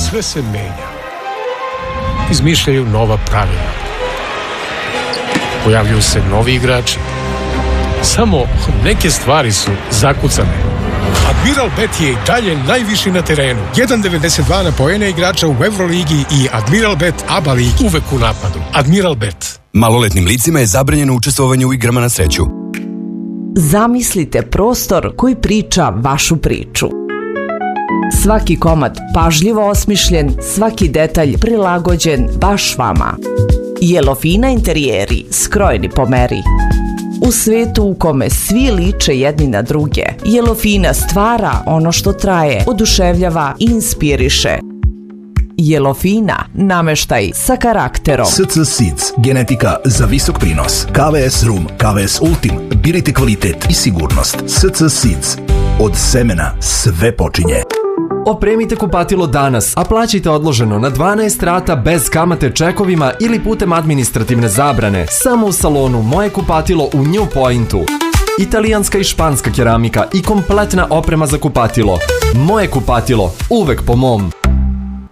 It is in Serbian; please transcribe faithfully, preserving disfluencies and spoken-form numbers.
Sve se menja. Izmišljaju nova pravila. Pojavljuju se novi igrači. Samo neke stvari su zakucane. Admiral Bet je i dalje najviši na terenu. jedan zarez devedeset dva na poene igrača u Euroligi i Admiral Bet A B A ligi. Uvek u napadu. Admiral Bet. Maloletnim licima je zabranjeno učestvovanje u igrama na sreću. Zamislite prostor koji priča vašu priču. Svaki komad pažljivo osmišljen, svaki detalj prilagođen baš vama. Jelofina interijeri, skrojeni po meri. U svetu u kome svi liče jedni na druge, Jelofina stvara ono što traje, oduševljava i inspiriše. Jelofina, nameštaj sa karakterom. S C Seeds, genetika za visok prinos. K V S Rum, K V S Ultim, birajte kvalitet i sigurnost. S C Seeds, od semena sve počinje. Opremite kupatilo danas, a plaćajte odloženo na dvanaest rata bez kamate čekovima ili putem administrativne zabrane. Samo u salonu Moje kupatilo u New Pointu. Italijanska i španska keramika i kompletna oprema za kupatilo. Moje kupatilo, uvek po mom.